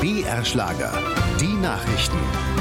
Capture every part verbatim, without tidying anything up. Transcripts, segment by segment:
B R-Schlager. Die Nachrichten.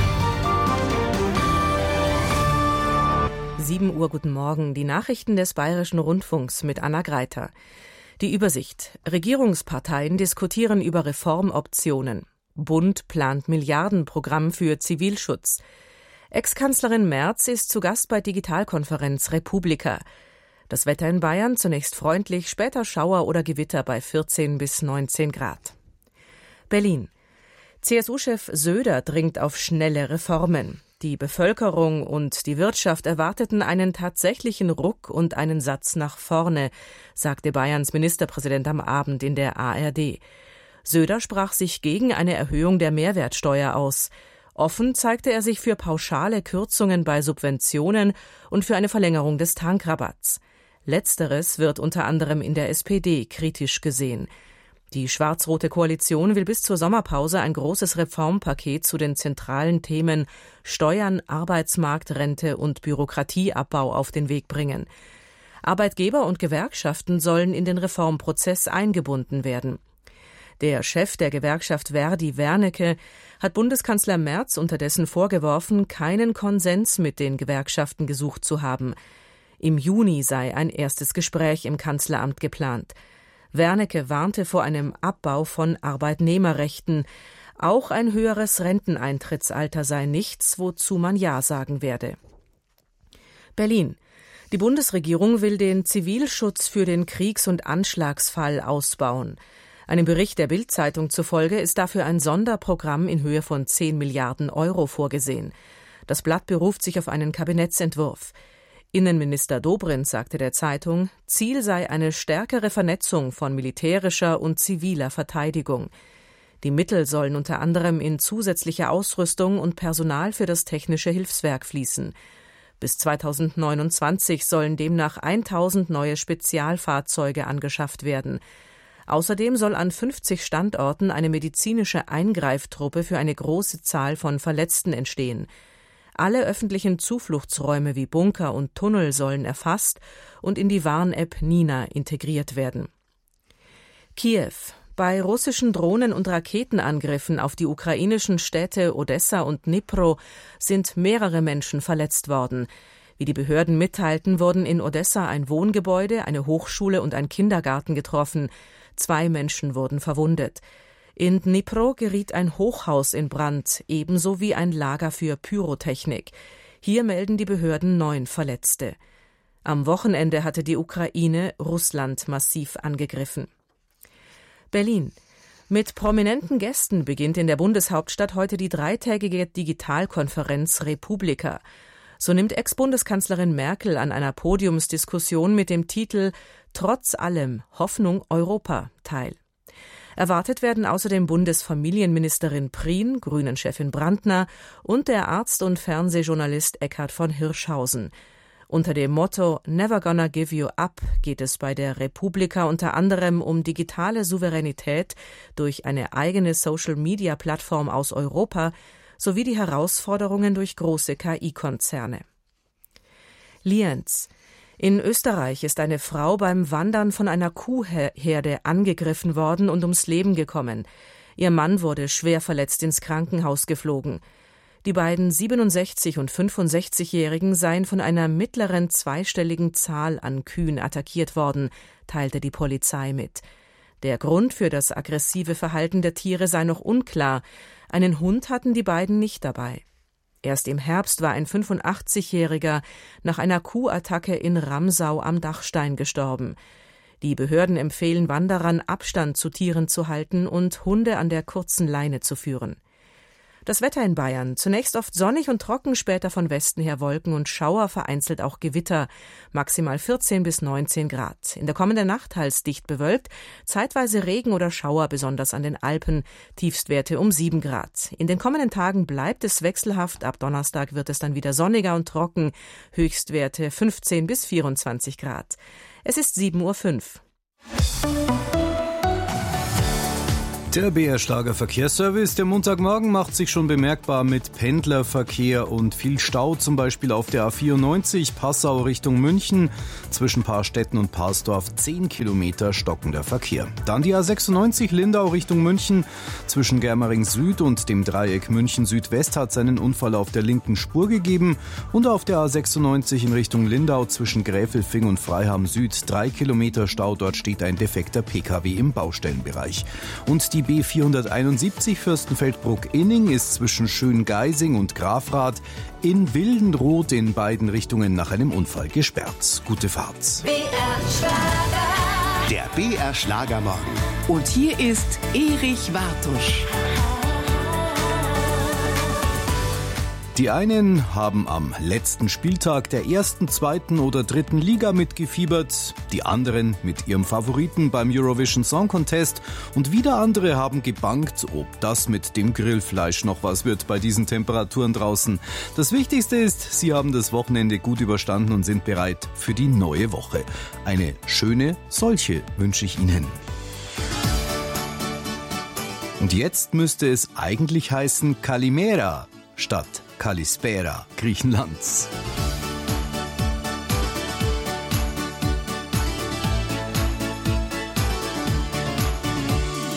sieben Uhr, guten Morgen. Die Nachrichten des Bayerischen Rundfunks mit Anna Greiter. Die Übersicht. Regierungsparteien diskutieren über Reformoptionen. Bund plant Milliardenprogramm für Zivilschutz. Ex-Kanzlerin Merz ist zu Gast bei Digitalkonferenz Republika. Das Wetter in Bayern zunächst freundlich, später Schauer oder Gewitter bei vierzehn bis neunzehn Grad. Berlin. C S U-Chef Söder dringt auf schnelle Reformen. Die Bevölkerung und die Wirtschaft erwarteten einen tatsächlichen Ruck und einen Satz nach vorne, sagte Bayerns Ministerpräsident am Abend in der A R D. Söder sprach sich gegen eine Erhöhung der Mehrwertsteuer aus. Offen zeigte er sich für pauschale Kürzungen bei Subventionen und für eine Verlängerung des Tankrabatts. Letzteres wird unter anderem in der S P D kritisch gesehen. Die schwarz-rote Koalition will bis zur Sommerpause ein großes Reformpaket zu den zentralen Themen Steuern, Arbeitsmarkt, Rente und Bürokratieabbau auf den Weg bringen. Arbeitgeber und Gewerkschaften sollen in den Reformprozess eingebunden werden. Der Chef der Gewerkschaft Verdi, Wernicke, hat Bundeskanzler Merz unterdessen vorgeworfen, keinen Konsens mit den Gewerkschaften gesucht zu haben. Im Juni sei ein erstes Gespräch im Kanzleramt geplant. Wernicke warnte vor einem Abbau von Arbeitnehmerrechten. Auch ein höheres Renteneintrittsalter sei nichts, wozu man Ja sagen werde. Berlin. Die Bundesregierung will den Zivilschutz für den Kriegs- und Anschlagsfall ausbauen. Einem Bericht der Bild-Zeitung zufolge ist dafür ein Sonderprogramm in Höhe von zehn Milliarden Euro vorgesehen. Das Blatt beruft sich auf einen Kabinettsentwurf. Innenminister Dobrindt sagte der Zeitung, Ziel sei eine stärkere Vernetzung von militärischer und ziviler Verteidigung. Die Mittel sollen unter anderem in zusätzliche Ausrüstung und Personal für das technische Hilfswerk fließen. Bis zweitausendneunundzwanzig sollen demnach tausend neue Spezialfahrzeuge angeschafft werden. Außerdem soll an fünfzig Standorten eine medizinische Eingreiftruppe für eine große Zahl von Verletzten entstehen. Alle öffentlichen Zufluchtsräume wie Bunker und Tunnel sollen erfasst und in die Warn-App Nina integriert werden. Kiew. Bei russischen Drohnen- und Raketenangriffen auf die ukrainischen Städte Odessa und Dnipro sind mehrere Menschen verletzt worden. Wie die Behörden mitteilten, wurden in Odessa ein Wohngebäude, eine Hochschule und ein Kindergarten getroffen. Zwei Menschen wurden verwundet. In Dnipro geriet ein Hochhaus in Brand, ebenso wie ein Lager für Pyrotechnik. Hier melden die Behörden neun Verletzte. Am Wochenende hatte die Ukraine Russland massiv angegriffen. Berlin. Mit prominenten Gästen beginnt in der Bundeshauptstadt heute die dreitägige Digitalkonferenz Republika. So nimmt Ex-Bundeskanzlerin Merkel an einer Podiumsdiskussion mit dem Titel »Trotz allem Hoffnung Europa« teil. Erwartet werden außerdem Bundesfamilienministerin Prien, Grünen-Chefin Brandner und der Arzt und Fernsehjournalist Eckhard von Hirschhausen. Unter dem Motto »Never gonna give you up« geht es bei der Republika unter anderem um digitale Souveränität durch eine eigene Social-Media-Plattform aus Europa sowie die Herausforderungen durch große K I-Konzerne. Lienz. In Österreich ist eine Frau beim Wandern von einer Kuhherde angegriffen worden und ums Leben gekommen. Ihr Mann wurde schwer verletzt ins Krankenhaus geflogen. Die beiden siebenundsechzig- und fünfundsechzigjährigen seien von einer mittleren zweistelligen Zahl an Kühen attackiert worden, teilte die Polizei mit. Der Grund für das aggressive Verhalten der Tiere sei noch unklar. Einen Hund hatten die beiden nicht dabei. Erst im Herbst war ein fünfundachtzigjähriger nach einer Kuhattacke in Ramsau am Dachstein gestorben. Die Behörden empfehlen Wanderern, Abstand zu Tieren zu halten und Hunde an der kurzen Leine zu führen. Das Wetter in Bayern. Zunächst oft sonnig und trocken, später von Westen her Wolken und Schauer, vereinzelt auch Gewitter. Maximal vierzehn bis neunzehn Grad. In der kommenden Nacht teils dicht bewölkt, zeitweise Regen oder Schauer, besonders an den Alpen. Tiefstwerte um sieben Grad. In den kommenden Tagen bleibt es wechselhaft. Ab Donnerstag wird es dann wieder sonniger und trocken. Höchstwerte fünfzehn bis vierundzwanzig Grad. Es ist sieben Uhr fünf. Der B R-Schlager Verkehrsservice. Der Montagmorgen macht sich schon bemerkbar mit Pendlerverkehr und viel Stau, zum Beispiel auf der A vierundneunzig Passau Richtung München. Zwischen Paarstetten und Parsdorf zehn Kilometer stockender Verkehr. Dann die A sechsundneunzig Lindau Richtung München. Zwischen Germering Süd und dem Dreieck München Südwest hat es einen Unfall auf der linken Spur gegeben. Und auf der A sechsundneunzig in Richtung Lindau zwischen Gräfelfing und Freiham Süd drei Kilometer Stau. Dort steht ein defekter P K W im Baustellenbereich. Und die B vierhunderteinundsiebzig Fürstenfeldbruck-Inning ist zwischen Schöngeising und Grafrath in Wildenroth in beiden Richtungen nach einem Unfall gesperrt. Gute Fahrt. B R-Schlager. Der B R-Schlagermorgen. Und hier ist Erich Wartusch. Die einen haben am letzten Spieltag der ersten, zweiten oder dritten Liga mitgefiebert, die anderen mit ihrem Favoriten beim Eurovision Song Contest und wieder andere haben gebangt, ob das mit dem Grillfleisch noch was wird bei diesen Temperaturen draußen. Das Wichtigste ist, sie haben das Wochenende gut überstanden und sind bereit für die neue Woche. Eine schöne solche wünsche ich Ihnen. Und jetzt müsste es eigentlich heißen Kalimera statt Kalispera Griechenlands.